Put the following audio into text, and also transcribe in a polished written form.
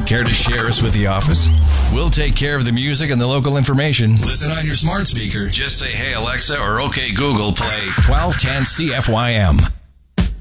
Care to share us with the office? We'll take care of the music and the local information. Listen on your smart speaker. Just say, hey, Alexa, or okay, Google, play 1210 CFYM.